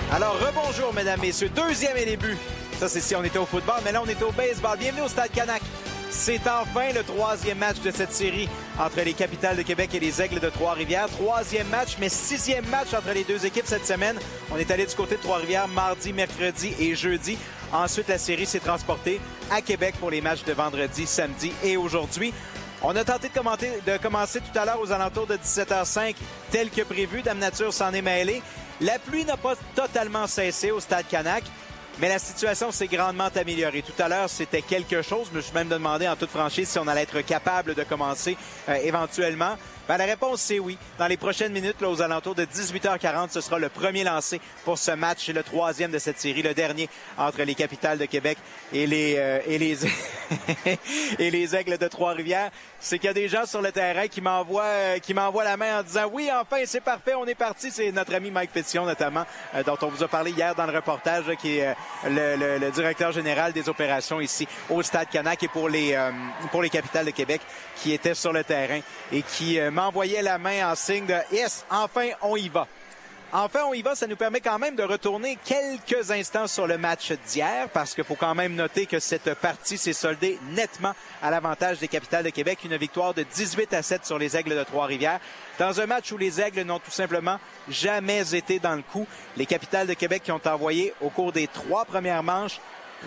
Alors, rebonjour, mesdames, messieurs. Deuxième et début. Ça, c'est si on était au football, mais là, on est au baseball. Bienvenue au Stade Canac. C'est enfin le troisième match de cette série entre les Capitales de Québec et les Aigles de Trois-Rivières. Troisième match, mais sixième match entre les deux équipes cette semaine. On est allé du côté de Trois-Rivières mardi, mercredi et jeudi. Ensuite, la série s'est transportée à Québec pour les matchs de vendredi, samedi et aujourd'hui. On a tenté de commencer tout à l'heure aux alentours de 17h05, tel que prévu. Dame Nature s'en est mêlée. La pluie n'a pas totalement cessé au Stade Canac, mais la situation s'est grandement améliorée. Tout à l'heure, c'était quelque chose. Je me suis même demandé en toute franchise si on allait être capable de commencer éventuellement. Ben, la réponse, c'est oui. Dans les prochaines minutes, là, aux alentours de 18h40, ce sera le premier lancé pour ce match. C'est le troisième de cette série, le dernier entre les Capitales de Québec et les et les Aigles de Trois-Rivières. C'est qu'il y a des gens sur le terrain qui m'envoient la main en disant « Oui, enfin, c'est parfait, on est parti ». C'est notre ami Mike Pétillon, notamment, dont on vous a parlé hier dans le reportage, là, qui est le directeur général des opérations ici au Stade Canac et pour les Capitales de Québec qui étaient sur le terrain et qui m'envoyait la main en signe de « Yes, enfin, on y va ». Enfin, on y va, ça nous permet quand même de retourner quelques instants sur le match d'hier parce qu'il faut quand même noter que cette partie s'est soldée nettement à l'avantage des Capitales de Québec. Une victoire de 18-7 sur les Aigles de Trois-Rivières. Dans un match où les Aigles n'ont tout simplement jamais été dans le coup. Les Capitales de Québec qui ont envoyé au cours des 3 premières manches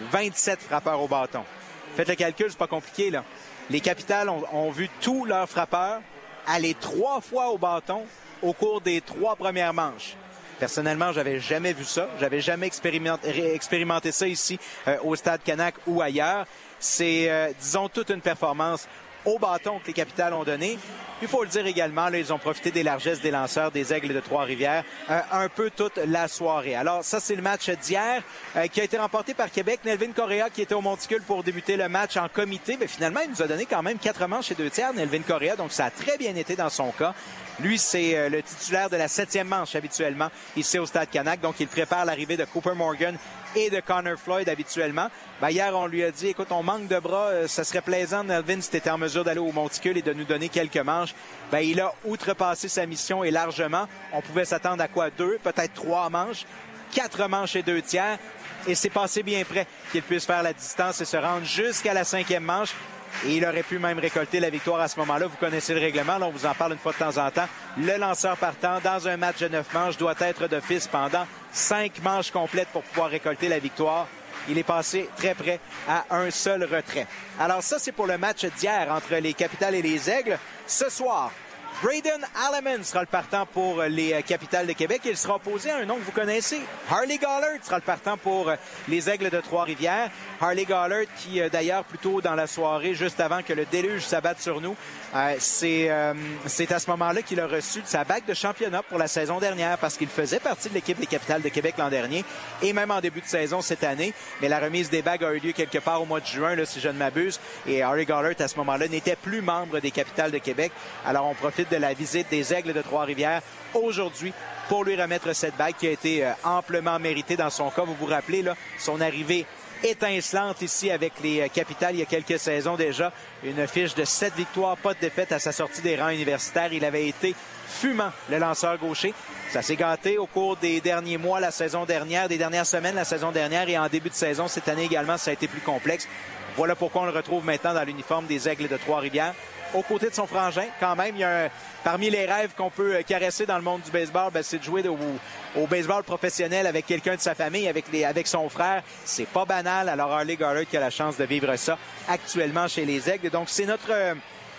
27 frappeurs au bâton. Faites le calcul, c'est pas compliqué, là. Les Capitales ont vu tous leurs frappeurs aller 3 fois au bâton au cours des 3 premières manches. Personnellement, j'avais jamais vu ça. J'avais jamais expérimenté ça ici au Stade Canac ou ailleurs. C'est, disons, toute une performance au bâton que les Capitales ont donné. Il faut le dire également, là, ils ont profité des largesses des lanceurs des Aigles de Trois-Rivières un peu toute la soirée. Alors, ça, c'est le match d'hier qui a été remporté par Québec. Nelvin Correa, qui était au Monticule pour débuter le match en comité, mais finalement, il nous a donné quand même 4 manches et 2 tiers, Nelvin Correa, donc ça a très bien été dans son cas. Lui, c'est le titulaire de la 7e manche habituellement ici au Stade Canac, donc il prépare l'arrivée de Cooper Morgan et de Connor Floyd habituellement. Ben, hier, on lui a dit, écoute, on manque de bras, ça serait plaisant, Nelvin, si tu étais en mesure d'aller au Monticule et de nous donner quelques manches. Ben, il a outrepassé sa mission et largement. On pouvait s'attendre à quoi? 2, peut-être 3 manches, 4 manches et 2 tiers. Et c'est passé bien près qu'il puisse faire la distance et se rendre jusqu'à la 5e manche. Et il aurait pu même récolter la victoire à ce moment-là. Vous connaissez le règlement, là, on vous en parle une fois de temps en temps. Le lanceur partant dans un match de 9 manches doit être d'office pendant 5 manches complètes pour pouvoir récolter la victoire. Il est passé très près à un seul retrait. Alors ça, c'est pour le match d'hier entre les Capitales et les Aigles. Ce soir, Braden Alleman sera le partant pour les Capitales de Québec. Il sera opposé à un nom que vous connaissez. Harley Gollard sera le partant pour les Aigles de Trois-Rivières. Harley Gollard qui, d'ailleurs, plus tôt dans la soirée, juste avant que le déluge s'abatte sur nous, c'est à ce moment-là qu'il a reçu sa bague de championnat pour la saison dernière parce qu'il faisait partie de l'équipe des Capitales de Québec l'an dernier et même en début de saison cette année. Mais la remise des bagues a eu lieu quelque part au mois de juin, là, si je ne m'abuse. Et Harley Gollard, à ce moment-là, n'était plus membre des Capitales de Québec. Alors, on profite de la visite des Aigles de Trois-Rivières aujourd'hui pour lui remettre cette bague qui a été amplement méritée dans son cas. Vous vous rappelez, là, son arrivée étincelante ici avec les Capitales il y a quelques saisons déjà. Une fiche de 7 victoires, pas de défaite à sa sortie des rangs universitaires. Il avait été fumant, le lanceur gaucher. Ça s'est gâté au cours des derniers mois, la saison dernière, des dernières semaines, la saison dernière et en début de saison. Cette année également, ça a été plus complexe. Voilà pourquoi on le retrouve maintenant dans l'uniforme des Aigles de Trois-Rivières. Aux côtés de son frangin, quand même, il y a parmi les rêves qu'on peut caresser dans le monde du baseball, ben, c'est de jouer au baseball professionnel avec quelqu'un de sa famille, avec son frère. C'est pas banal. Alors Harley Gollard qui a la chance de vivre ça actuellement chez les Aigles. Donc c'est notre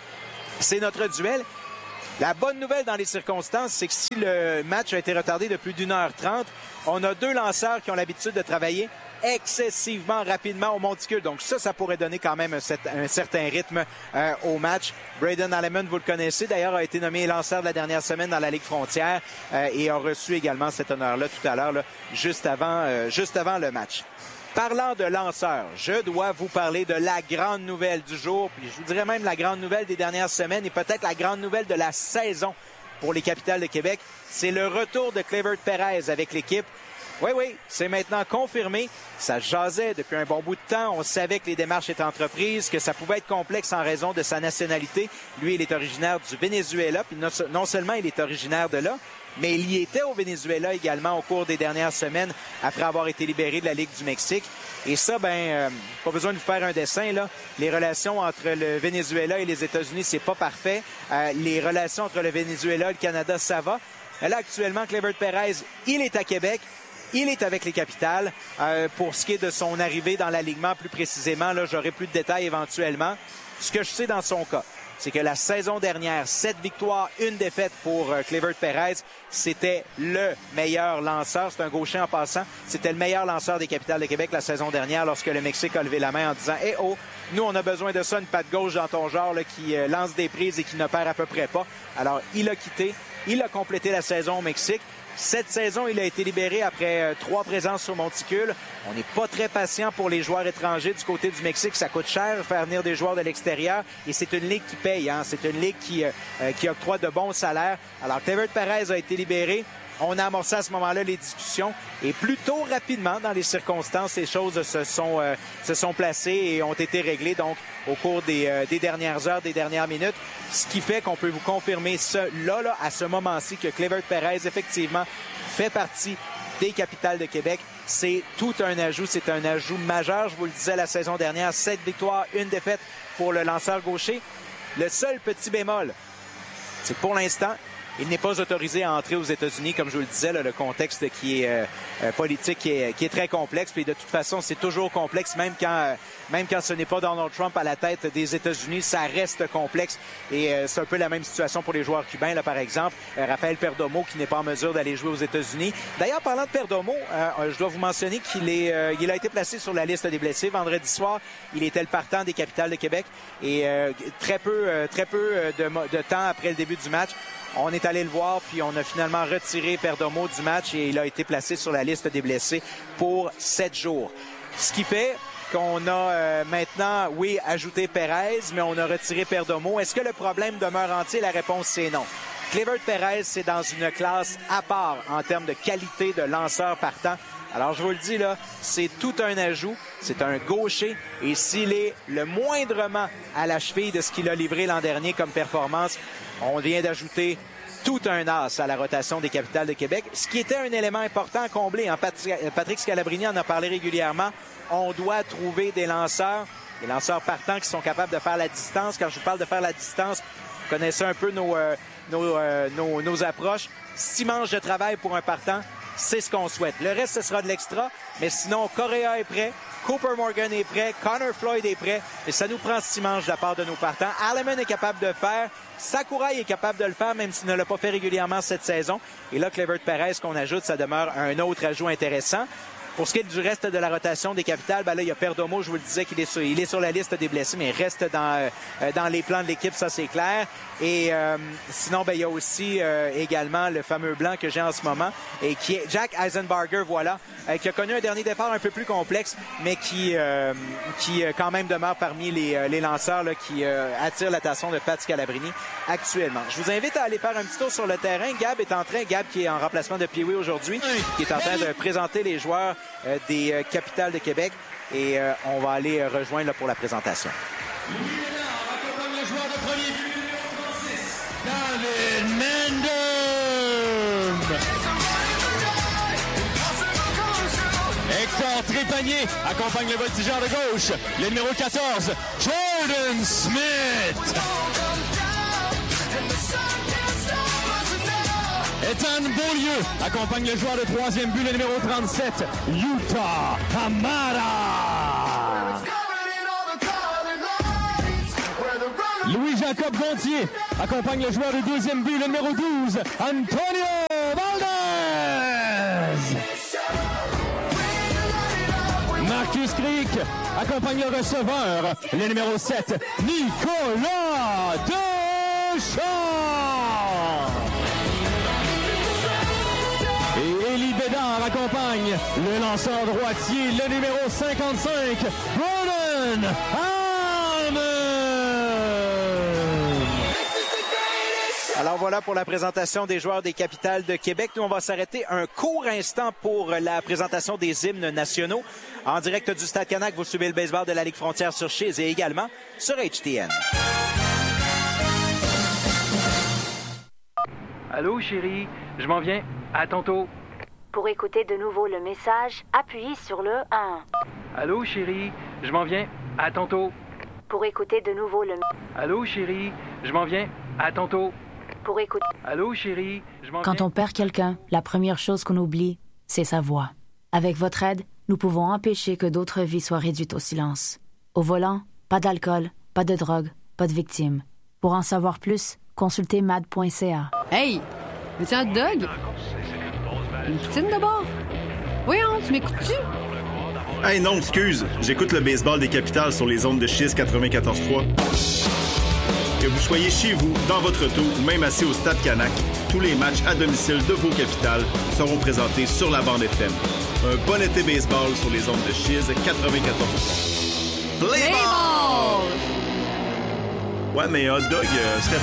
duel. La bonne nouvelle dans les circonstances, c'est que si le match a été retardé de plus d'1h30, on a 2 lanceurs qui ont l'habitude de travailler excessivement rapidement au monticule. Donc ça pourrait donner quand même un certain rythme au match. Braden Alleman, vous le connaissez, d'ailleurs, a été nommé lanceur de la dernière semaine dans la Ligue Frontière et a reçu également cet honneur-là tout à l'heure, là, juste avant le match. Parlant de lanceurs, je dois vous parler de la grande nouvelle du jour, puis je vous dirais même la grande nouvelle des dernières semaines et peut-être la grande nouvelle de la saison pour les Capitales de Québec. C'est le retour de Clevert Perez avec l'équipe. Oui, c'est maintenant confirmé. Ça jasait depuis un bon bout de temps. On savait que les démarches étaient entreprises, que ça pouvait être complexe en raison de sa nationalité. Lui, il est originaire du Venezuela. Puis non seulement il est originaire de là, mais il y était au Venezuela également au cours des dernières semaines après avoir été libéré de la Ligue du Mexique. Et ça, pas besoin de vous faire un dessin, là. Les relations entre le Venezuela et les États-Unis, c'est pas parfait. Les relations entre le Venezuela et le Canada, ça va. Là, actuellement, Gleyber Perez, il est à Québec. Il est avec les Capitals. Pour ce qui est de son arrivée dans l'alignement, plus précisément, là, j'aurai plus de détails éventuellement. Ce que je sais dans son cas, c'est que la saison dernière, 7 victoires, 1 défaite pour Gleyber Perez. C'était le meilleur lanceur. C'est un gaucher en passant. C'était le meilleur lanceur des Capitals de Québec la saison dernière lorsque le Mexique a levé la main en disant « Eh oh, nous, on a besoin de ça, une patte gauche dans ton genre là, qui lance des prises et qui ne perd à peu près pas. » Alors, il a quitté. Il a complété la saison au Mexique. Cette saison, il a été libéré après 3 présences sur monticule. On n'est pas très patient pour les joueurs étrangers du côté du Mexique. Ça coûte cher faire venir des joueurs de l'extérieur et c'est une ligue qui paye. Hein? C'est une ligue qui octroie de bons salaires. Alors, Gleyber Perez a été libéré. On a amorcé à ce moment-là les discussions et plutôt rapidement, dans les circonstances, les choses se sont placées et ont été réglées donc au cours des dernières heures, des dernières minutes. Ce qui fait qu'on peut vous confirmer là, à ce moment-ci, que Gleyber Perez, effectivement, fait partie des Capitals de Québec. C'est tout un ajout. C'est un ajout majeur. Je vous le disais la saison dernière, 7 victoires, 1 défaite pour le lanceur gaucher. Le seul petit bémol, c'est que pour l'instant, il n'est pas autorisé à entrer aux États-Unis. Comme je vous le disais, là, le contexte qui est politique qui est très complexe. Puis de toute façon, c'est toujours complexe, même quand ce n'est pas Donald Trump à la tête des États-Unis, ça reste complexe. Et c'est un peu la même situation pour les joueurs cubains, là, par exemple. Rafael Perdomo qui n'est pas en mesure d'aller jouer aux États-Unis. D'ailleurs, parlant de Perdomo, je dois vous mentionner qu'il a été placé sur la liste des blessés. Vendredi soir, il était le partant des Capitals de Québec. Et très peu de temps après le début du match, on est allé le voir, puis on a finalement retiré Perdomo du match et il a été placé sur la liste des blessés pour 7 jours. Ce qui fait qu'on a maintenant, oui, ajouté Perez, mais on a retiré Perdomo. Est-ce que le problème demeure entier? La réponse, c'est non. Gleyber Perez, c'est dans une classe à part en termes de qualité de lanceur partant. Alors, je vous le dis, là, c'est tout un ajout. C'est un gaucher. Et s'il est le moindrement à la cheville de ce qu'il a livré l'an dernier comme performance, on vient d'ajouter tout un as à la rotation des Capitals de Québec, ce qui était un élément important à combler. Hein? Patrick Scalabrini en a parlé régulièrement. On doit trouver des lanceurs partants qui sont capables de faire la distance. Quand je vous parle de faire la distance, vous connaissez un peu nos approches. 6 manches de travail pour un partant, c'est ce qu'on souhaite. Le reste, ce sera de l'extra, mais sinon, Correa est prêt, Cooper Morgan est prêt, Connor Floyd est prêt, et ça nous prend 6 manches de la part de nos partants. Alleman est capable de le faire, Sakurai est capable de le faire, même s'il ne l'a pas fait régulièrement cette saison. Et là, Gleyber Perez, qu'on ajoute, ça demeure un autre ajout intéressant. Pour ce qui est du reste de la rotation des Capitals, là, il y a Perdomo, je vous le disais, qu'il est sur la liste des blessés, mais il reste dans les plans de l'équipe, ça c'est clair. Et sinon, il y a aussi également le fameux blanc que j'ai en ce moment, et qui est Jack Eisenbarger, voilà, qui a connu un dernier départ un peu plus complexe, mais qui quand même demeure parmi les lanceurs là, qui attirent l'attention de Pat Scalabrini actuellement. Je vous invite à aller faire un petit tour sur le terrain. Gab qui est en remplacement de Pee-Wee aujourd'hui, qui est en train de présenter les joueurs des Capitals de Québec, et on va aller rejoindre là, pour la présentation. David Mendham. Hector Trépanier accompagne le voltigeur de gauche. Le numéro 14, Jordan Smith. Ethan Beaulieu accompagne le joueur de 3e but, le numéro 37, Yuta Hamada. Louis-Jacob Gontier accompagne le joueur de 2e but, le numéro 12, Antonio Valdez. Marcus Crick accompagne le receveur, le numéro 7, Nicolas Deschamps. Et Élie Bédard accompagne le lanceur droitier, le numéro 55, Brandon Allman. Alors voilà pour la présentation des joueurs des Capitals de Québec. Nous, on va s'arrêter un court instant pour la présentation des hymnes nationaux. En direct du Stade Canac, vous suivez le baseball de la Ligue Frontière sur Chiz et également sur HTN. Allô, chérie, je m'en viens. À tantôt. Pour écouter de nouveau le message, appuyez sur le 1. Allô, chérie, je m'en viens. À tantôt. Pour écouter de nouveau le... Allô, chérie, je m'en viens. À tantôt. Pour écouter... Allô, chérie, je m'en viens. Quand on perd quelqu'un, la première chose qu'on oublie, c'est sa voix. Avec votre aide, nous pouvons empêcher que d'autres vies soient réduites au silence. Au volant, pas d'alcool, pas de drogue, pas de victimes. Pour en savoir plus, consultez mad.ca. Hey! Veux-tu un hot dog? Une poutine d'abord? Voyons, tu m'écoutes-tu? Hey non, excuse, j'écoute le baseball des Capitales sur les ondes de Chiz 94.3. Que vous soyez chez vous, dans votre auto ou même assis au Stade Canac, tous les matchs à domicile de vos Capitales seront présentés sur la bande FM. Un bon été baseball sur les ondes de Chiz 94.3. Play ball! Ouais, mais hot dog, c'était